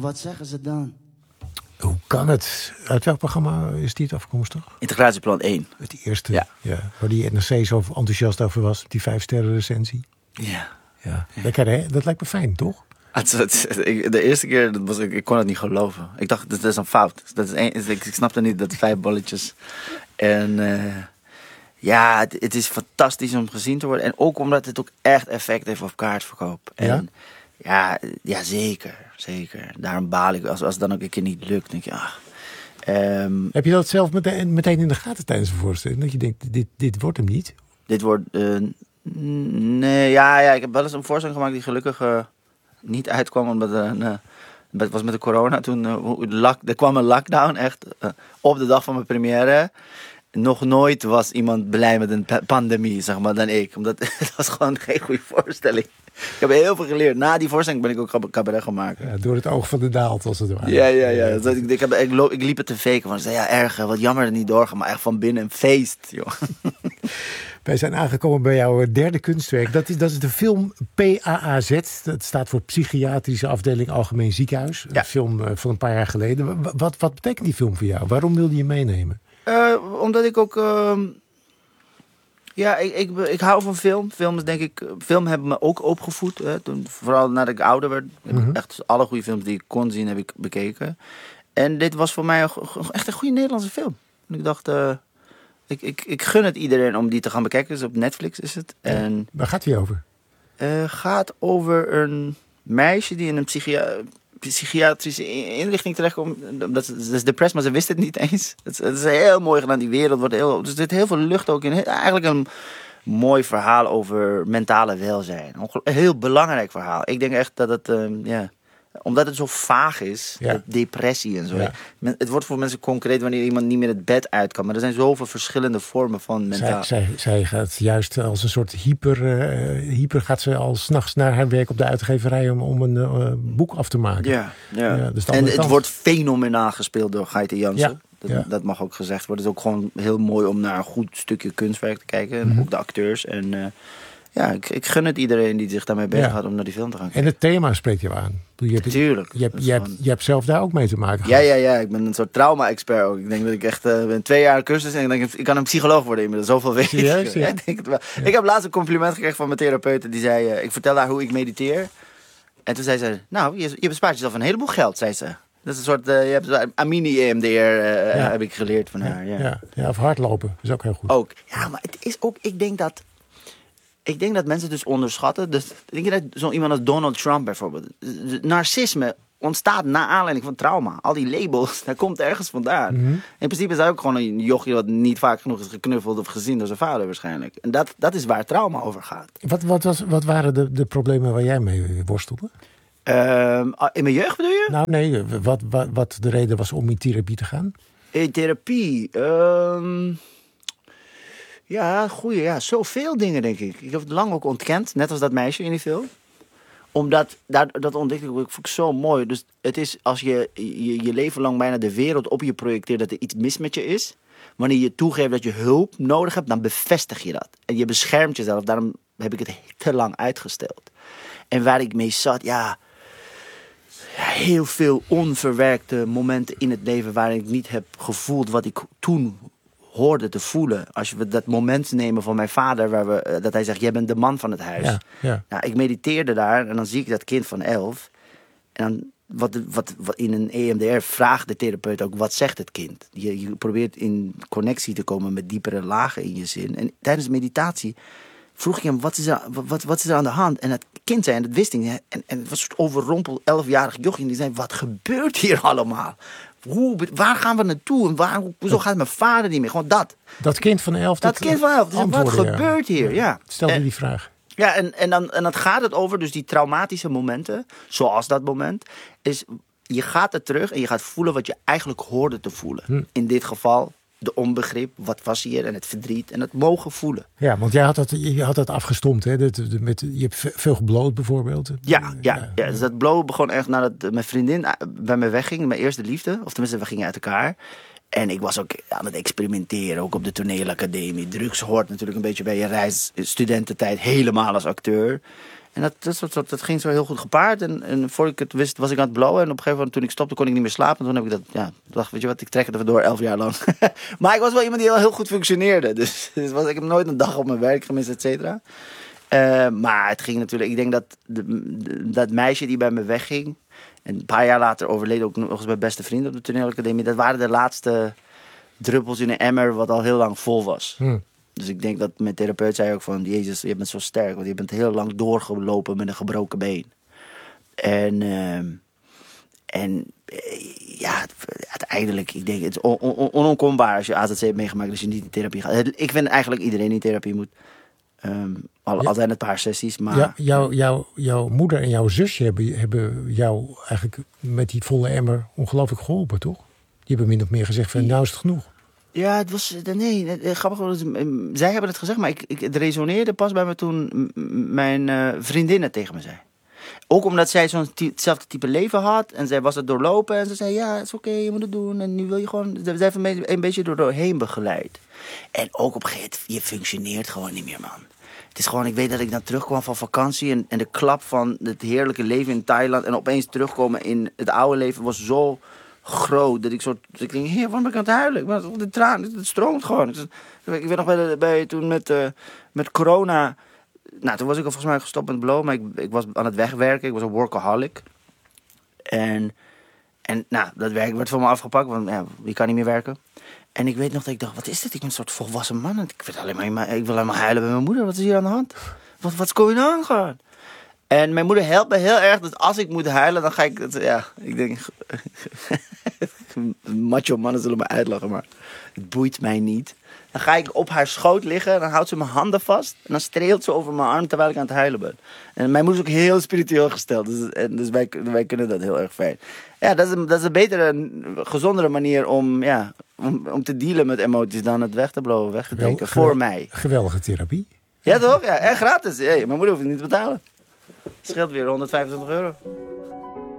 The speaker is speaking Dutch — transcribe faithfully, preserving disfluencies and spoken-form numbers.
wat zeggen ze dan? Hoe kan het? Uit welk programma is die het afkomstig? Integratieplan één. Het eerste, ja. ja. Waar die N R C zo enthousiast over was. Die vijf sterren recensie. Ja. ja. Lekker, hè? Dat lijkt me fijn, toch? Het, het, ik, de eerste keer, dat was, ik, ik kon het niet geloven. Ik dacht, dat is een fout. Dat is een, ik, ik snapte niet dat vijf bolletjes. En uh, ja, het, het is fantastisch om gezien te worden. En ook omdat het ook echt effect heeft op kaartverkoop. En ja? Ja, ja, zeker. Zeker. Daarom baal ik. Als, als het dan ook een keer niet lukt, denk je, ah. Um, Heb je dat zelf meteen, meteen in de gaten tijdens de voorstelling? Dat je denkt, dit, dit wordt hem niet? Dit wordt, uh, nee, ja, ja, ik heb wel eens een voorstelling gemaakt die gelukkig uh, niet uitkwam. Omdat uh, uh, het was met de corona. Toen uh, lak, er kwam een lockdown, echt, uh, op de dag van mijn première. Nog nooit was iemand blij met een pandemie, zeg maar, dan ik. Omdat het was gewoon geen goede voorstelling. Ik heb heel veel geleerd. Na die voorstelling ben ik ook cabaret gaan maken. Ja, door het oog van de naald, als het ware. Ja, ja, ja. Ik, ik, heb, ik, loop, ik liep het te faken. Van, ik zei, ja, erg, wat jammer dat het niet doorgaan. Maar echt van binnen een feest, joh. Wij zijn aangekomen bij jouw derde kunstwerk. Dat is, dat is de film P A A Z. Dat staat voor Psychiatrische Afdeling Algemeen Ziekenhuis. Een ja. film van een paar jaar geleden. Wat, wat betekent die film voor jou? Waarom wilde je meenemen? Uh, omdat ik ook... Uh, ja, ik, ik, ik hou van film. Film is denk ik... Film hebben me ook opgevoed. Hè. Toen, vooral nadat ik ouder werd. Heb Mm-hmm. ik echt alle goede films die ik kon zien, heb ik bekeken. En dit was voor mij echt een goede Nederlandse film. En ik dacht... Uh, ik, ik, ik gun het iedereen om die te gaan bekijken. Dus op Netflix is het. Ja. En, waar gaat die over? Uh, gaat over een meisje die in een psychia- psychiatrische inrichting terechtkomt. Dat is, dat is depressed, maar ze wist het niet eens. Het, het is heel mooi gedaan. Die wereld wordt heel... Er zit heel veel lucht ook in. Eigenlijk een mooi verhaal over mentale welzijn. Een heel belangrijk verhaal. Ik denk echt dat het... Um, yeah, omdat het zo vaag is, ja. depressie en zo. Ja. Het wordt voor mensen concreet wanneer iemand niet meer het bed uit kan. Maar er zijn zoveel verschillende vormen van mentaal. Zij, zij, zij gaat juist als een soort hyper... Uh, hyper gaat ze al 's nachts naar haar werk op de uitgeverij om, om een uh, boek af te maken. Ja, ja. ja dus en het kant. wordt fenomenaal gespeeld door Gaite Jansen. Ja. Dat, ja. dat mag ook gezegd worden. Het is ook gewoon heel mooi om naar een goed stukje kunstwerk te kijken. En mm-hmm. ook de acteurs. En uh, ja, ik, ik gun het iedereen die zich daarmee bezig gaat ja. om naar die film te gaan kijken. En het thema spreekt je aan. Je hebt, Tuurlijk. Je hebt, je, hebt, je hebt zelf daar ook mee te maken ja, ja, ja. Ik ben een soort trauma-expert ook. Ik denk dat ik echt uh, ben twee jaar cursus en ik denk ik kan een psycholoog worden inmiddels. Zoveel weet ik. Serieus, ja? ik denk het wel. Ja. Ik heb laatst een compliment gekregen van mijn therapeut. Die zei, uh, ik vertel haar hoe ik mediteer. En toen zei ze, nou, je, je bespaart jezelf een heleboel geld, zei ze. Dat is een soort, uh, je hebt Amini E M D R, uh, ja. heb ik geleerd van ja, haar. Ja. Ja. Ja, of hardlopen, is ook heel goed. Ook. Ja, maar het is ook, ik denk dat, ik denk dat mensen dus onderschatten. Dus, denk je dat zo iemand als Donald Trump bijvoorbeeld, narcisme ontstaat na aanleiding van trauma. Al die labels, dat komt ergens vandaan. Mm-hmm. In principe is hij ook gewoon een jochie wat niet vaak genoeg is geknuffeld of gezien door zijn vader waarschijnlijk. En dat, dat is waar trauma over gaat. Wat, wat, was, wat waren de, de problemen waar jij mee worstelde? Uh, in mijn jeugd bedoel je? Nou nee, wat, wat, wat de reden was om in therapie te gaan? In therapie? Uh, ja, goeie, ja, zoveel dingen denk ik. Ik heb het lang ook ontkend, net als dat meisje in die film. Omdat, dat, dat ontdekte ik, vond ik zo mooi. Dus het is als je, je je leven lang bijna de wereld op je projecteert dat er iets mis met je is. Wanneer je toegeeft dat je hulp nodig hebt, dan bevestig je dat. En je beschermt jezelf. Daarom heb ik het te lang uitgesteld. En waar ik mee zat, ja... heel veel onverwerkte momenten in het leven waarin ik niet heb gevoeld wat ik toen hoorde te voelen. Als we dat moment nemen van mijn vader, waar we, dat hij zegt, jij bent de man van het huis. Ja, ja. Nou, ik mediteerde daar en dan zie ik dat kind van elf. En dan, wat, wat, wat in een E M D R vraagt de therapeut ook, wat zegt het kind? Je, je probeert in connectie te komen met diepere lagen in je zin. En tijdens meditatie vroeg ik hem, wat is er, wat, wat is er aan de hand? En het kind zei, en dat wist ik niet. En, en het was een soort overrompeld elfjarig jochie. En die zei, wat gebeurt hier allemaal? Hoe, waar gaan we naartoe? En waar, hoezo gaat mijn vader niet meer? Gewoon dat. Dat kind van elf. Dat, dat kind van elf. Dus wat gebeurt ja. hier? Ja. Stelde en, die vraag. Ja, en, en, dan, en dan gaat het over dus die traumatische momenten. Zoals dat moment. Is, je gaat er terug en je gaat voelen wat je eigenlijk hoorde te voelen. Hm. In dit geval de onbegrip, wat was hier en het verdriet en het mogen voelen. Ja, want jij had dat, je had dat afgestompt, hè? Dat, de, met, je hebt veel gebloot bijvoorbeeld. Ja, ja, ja. ja dus dat blowen begon echt nadat mijn vriendin bij me wegging, mijn eerste liefde. Of tenminste, we gingen uit elkaar. En ik was ook aan het experimenteren, ook op de toneelacademie. Drugs hoort natuurlijk een beetje bij je reis, studententijd, helemaal als acteur. En dat, dat, dat, dat ging zo heel goed gepaard. En, en voor ik het wist, was ik aan het blowen. En op een gegeven moment, toen ik stopte, kon ik niet meer slapen. En toen heb ik dat, ja, dacht, weet je wat, ik trek het er door elf jaar lang. Maar ik was wel iemand die heel, heel goed functioneerde. Dus, dus was, ik heb nooit een dag op mijn werk gemist, et cetera. Uh, maar het ging natuurlijk, ik denk dat de, de, dat meisje die bij me wegging. En een paar jaar later overleed ook nog eens mijn beste vriend op de toneelacademie. Dat waren de laatste druppels in een emmer wat al heel lang vol was. Hmm. Dus ik denk dat mijn therapeut zei ook van... Jezus, je bent zo sterk, want je bent heel lang doorgelopen met een gebroken been. En, uh, en uh, ja, uiteindelijk, ik denk, het is on- on- onontkombaar als je A Z C hebt meegemaakt... als je niet in therapie gaat. Ik vind eigenlijk iedereen in therapie moet. Um, al, ja. al zijn het een paar sessies, maar... Ja, jou, jou, jouw moeder en jouw zusje hebben, hebben jou eigenlijk met die volle emmer ongelooflijk geholpen, toch? Die hebben min of meer gezegd van, nou is het genoeg. Ja, het was... Nee, grappig. Zij hebben het gezegd, maar ik, ik, het resoneerde pas bij me toen mijn uh, vriendin het tegen me zei. Ook omdat zij zo'n ty- hetzelfde type leven had. En zij was het doorlopen. En ze zei, ja, het is oké, okay, je moet het doen. En nu wil je gewoon... Zij heeft me een beetje door doorheen begeleid. En ook op een gegeven moment, je functioneert gewoon niet meer, man. Het is gewoon, ik weet dat ik dan terugkwam van vakantie... En, en de klap van het heerlijke leven in Thailand... en opeens terugkomen in het oude leven was zo... groot, dat ik soort, dat ik denk, heer, waarom ben ik aan het huilen? Ik ben, de traan, het stroomt gewoon. Ik weet nog bij, de, bij toen met, uh, met corona, nou, toen was ik al volgens mij gestopt met blowen, maar ik, ik was aan het wegwerken, ik was een workaholic. En, en nou, dat werk werd van me afgepakt, want ja, je kan niet meer werken. En ik weet nog dat ik dacht, wat is dit? Ik ben een soort volwassen man. Ik, weet alleen maar, ik wil alleen maar huilen bij mijn moeder. Wat is hier aan de hand? Wat, wat is going on gewoon? En mijn moeder helpt me heel erg, dus als ik moet huilen, dan ga ik... Het, ja, ik denk... macho mannen zullen me uitlachen, maar het boeit mij niet. Dan ga ik op haar schoot liggen, dan houdt ze mijn handen vast... en dan streelt ze over mijn arm terwijl ik aan het huilen ben. En mijn moeder is ook heel spiritueel gesteld, dus, en, dus wij, wij kunnen dat heel erg fijn. Ja, dat is een, dat is een betere, gezondere manier om, ja, om, om te dealen met emoties... dan het weg te blowen, weg te denken, Gewel, voor mij. Geweldige therapie. Ja, toch? Ja, en gratis. Hey, mijn moeder hoeft het niet te betalen. Het scheelt weer honderdvijfentwintig euro.